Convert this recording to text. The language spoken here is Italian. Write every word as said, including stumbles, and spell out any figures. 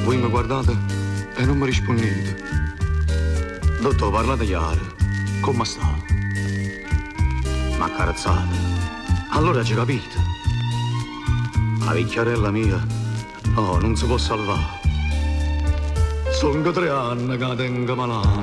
Voi mi guardate e non mi rispondete. Dottore, parlate chiaro. Come sta? Ma accarezzate. Allora ci capite. La vecchiarella mia, oh, non si può salvare. Sono tre anni che la tengo malata.